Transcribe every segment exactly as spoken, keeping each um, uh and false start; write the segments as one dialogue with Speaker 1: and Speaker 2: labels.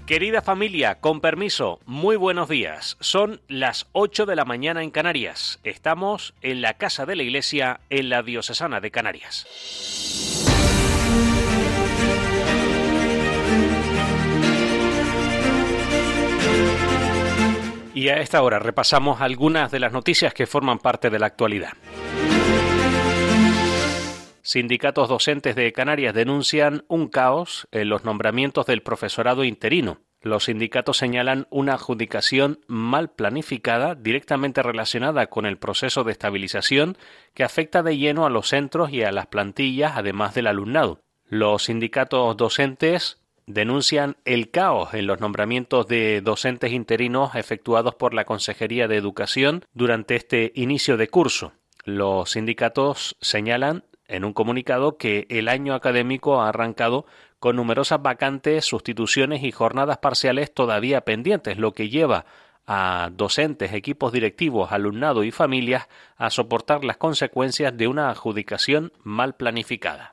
Speaker 1: Querida familia, con permiso, muy buenos días. Son las ocho de la mañana en Canarias. Estamos en la Casa de la Iglesia, en la Diocesana de Canarias. Y a esta hora repasamos algunas de las noticias que forman parte de la actualidad. Sindicatos docentes de Canarias denuncian un caos en los nombramientos del profesorado interino. Los sindicatos señalan una adjudicación mal planificada directamente relacionada con el proceso de estabilización que afecta de lleno a los centros y a las plantillas, además del alumnado. Los sindicatos docentes denuncian el caos en los nombramientos de docentes interinos efectuados por la Consejería de Educación durante este inicio de curso. Los sindicatos señalan en un comunicado que el año académico ha arrancado con numerosas vacantes, sustituciones y jornadas parciales todavía pendientes, lo que lleva a docentes, equipos directivos, alumnado y familias a soportar las consecuencias de una adjudicación mal planificada.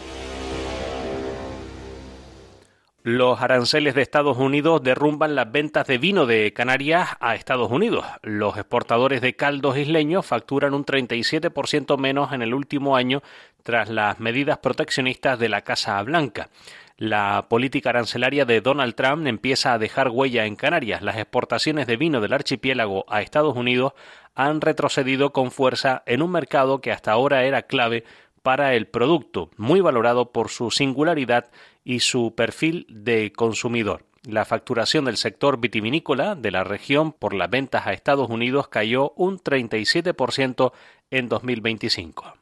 Speaker 1: Los aranceles de Estados Unidos derrumban las ventas de vino de Canarias a Estados Unidos. Los exportadores de caldos isleños facturan un treinta y siete por ciento menos en el último año tras las medidas proteccionistas de la Casa Blanca. La política arancelaria de Donald Trump empieza a dejar huella en Canarias. Las exportaciones de vino del archipiélago a Estados Unidos han retrocedido con fuerza en un mercado que hasta ahora era clave para el producto, muy valorado por su singularidad y su perfil de consumidor. La facturación del sector vitivinícola de la región por las ventas a Estados Unidos cayó un treinta y siete por ciento en dos mil veinticinco.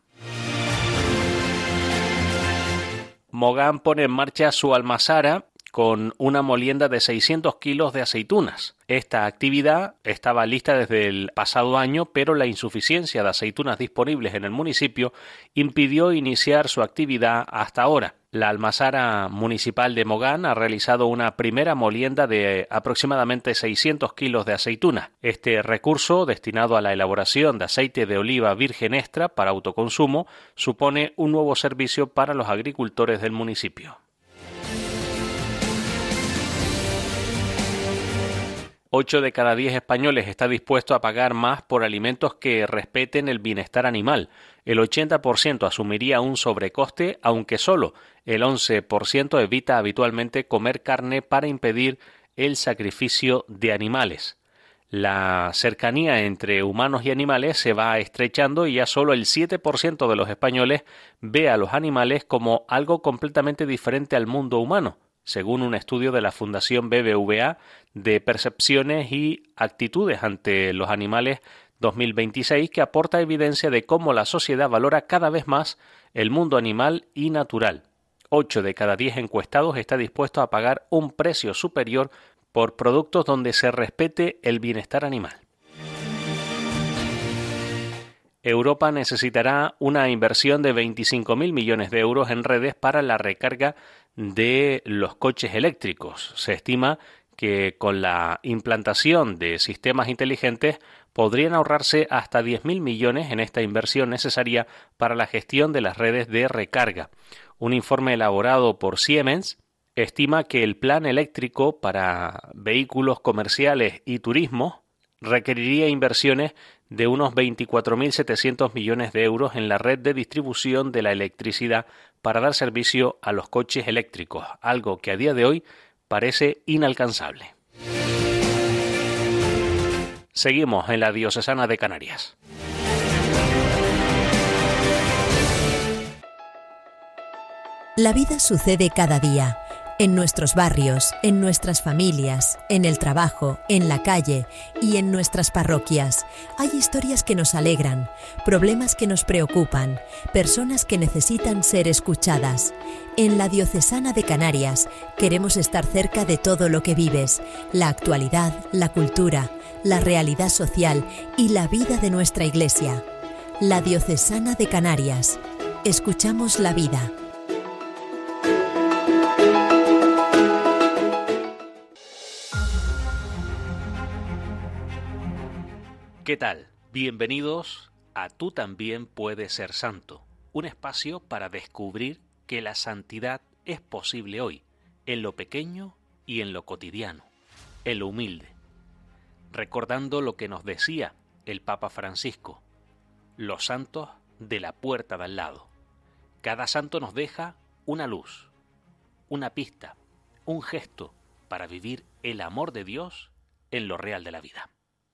Speaker 1: Mogán pone en marcha su almazara con una molienda de seiscientos kilos de aceitunas. Esta actividad estaba lista desde el pasado año, pero la insuficiencia de aceitunas disponibles en el municipio impidió iniciar su actividad hasta ahora. La almazara municipal de Mogán ha realizado una primera molienda de aproximadamente seiscientos kilos de aceitunas. Este recurso, destinado a la elaboración de aceite de oliva virgen extra para autoconsumo, supone un nuevo servicio para los agricultores del municipio. Ocho de cada diez españoles está dispuesto a pagar más por alimentos que respeten el bienestar animal. El ochenta por ciento asumiría un sobrecoste, aunque solo el once por ciento evita habitualmente comer carne para impedir el sacrificio de animales. La cercanía entre humanos y animales se va estrechando y ya solo el siete por ciento de los españoles ve a los animales como algo completamente diferente al mundo humano, según un estudio de la Fundación B B V A de Percepciones y Actitudes ante los Animales dos mil veintiséis, que aporta evidencia de cómo la sociedad valora cada vez más el mundo animal y natural. Ocho de cada diez encuestados está dispuesto a pagar un precio superior por productos donde se respete el bienestar animal. Europa necesitará una inversión de veinticinco mil millones de euros en redes para la recarga de los coches eléctricos. Se estima que con la implantación de sistemas inteligentes podrían ahorrarse hasta diez mil millones en esta inversión necesaria para la gestión de las redes de recarga. Un informe elaborado por Siemens estima que el plan eléctrico para vehículos comerciales y turismo requeriría inversiones de unos veinticuatro mil setecientos millones de euros en la red de distribución de la electricidad para dar servicio a los coches eléctricos, algo que a día de hoy parece inalcanzable. Seguimos en la Diocesana de Canarias.
Speaker 2: La vida sucede cada día, en nuestros barrios, en nuestras familias, en el trabajo, en la calle y en nuestras parroquias. Hay historias que nos alegran, problemas que nos preocupan, personas que necesitan ser escuchadas. En la Diocesana de Canarias queremos estar cerca de todo lo que vives, la actualidad, la cultura, la realidad social y la vida de nuestra Iglesia. La Diocesana de Canarias. Escuchamos la vida.
Speaker 1: ¿Qué tal? Bienvenidos a Tú también puedes ser santo, un espacio para descubrir que la santidad es posible hoy, en lo pequeño y en lo cotidiano, en lo humilde, recordando lo que nos decía el Papa Francisco, los santos de la puerta de al lado. Cada santo nos deja una luz, una pista, un gesto para vivir el amor de Dios en lo real de la vida.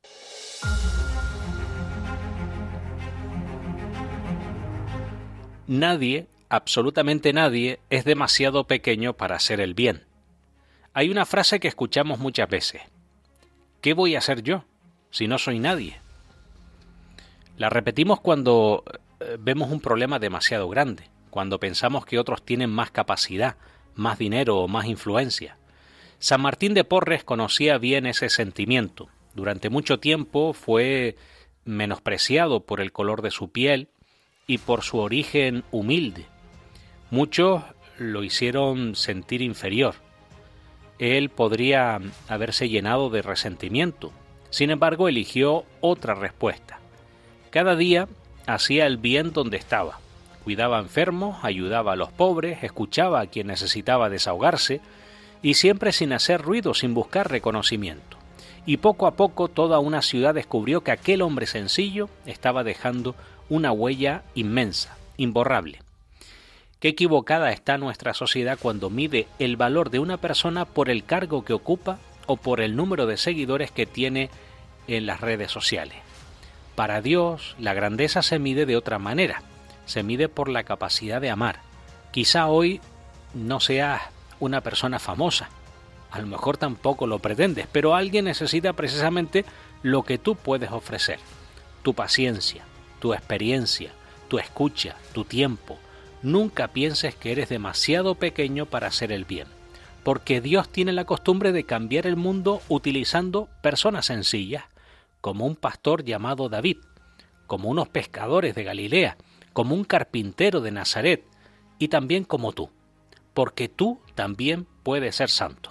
Speaker 1: Nadie, absolutamente nadie, es demasiado pequeño para hacer el bien. Hay una frase que escuchamos muchas veces. ¿Qué voy a hacer yo si no soy nadie? La repetimos cuando vemos un problema demasiado grande, cuando pensamos que otros tienen más capacidad, más dinero o más influencia. San Martín de Porres conocía bien ese sentimiento. Durante mucho tiempo fue menospreciado por el color de su piel y por su origen humilde. Muchos lo hicieron sentir inferior. Él podría haberse llenado de resentimiento. Sin embargo, eligió otra respuesta. Cada día hacía el bien donde estaba. Cuidaba a enfermos, ayudaba a los pobres, escuchaba a quien necesitaba desahogarse y siempre sin hacer ruido, sin buscar reconocimiento. Y poco a poco toda una ciudad descubrió que aquel hombre sencillo estaba dejando una huella inmensa, imborrable. Qué equivocada está nuestra sociedad cuando mide el valor de una persona por el cargo que ocupa o por el número de seguidores que tiene en las redes sociales. Para Dios, la grandeza se mide de otra manera. Se mide por la capacidad de amar. Quizá hoy no seas una persona famosa, a lo mejor tampoco lo pretendes, pero alguien necesita precisamente lo que tú puedes ofrecer. Tu paciencia, tu experiencia, tu escucha, tu tiempo. Nunca pienses que eres demasiado pequeño para hacer el bien, porque Dios tiene la costumbre de cambiar el mundo utilizando personas sencillas, como un pastor llamado David, como unos pescadores de Galilea, como un carpintero de Nazaret, y también como tú, porque tú también puedes ser santo.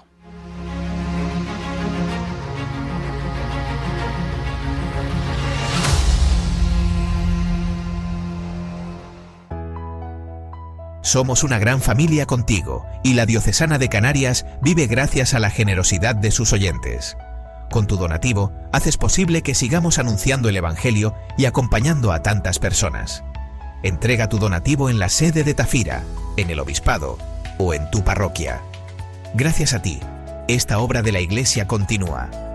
Speaker 3: Somos una gran familia contigo y la Diocesana de Canarias vive gracias a la generosidad de sus oyentes. Con tu donativo, haces posible que sigamos anunciando el Evangelio y acompañando a tantas personas. Entrega tu donativo en la sede de Tafira, en el Obispado o en tu parroquia. Gracias a ti, esta obra de la Iglesia continúa.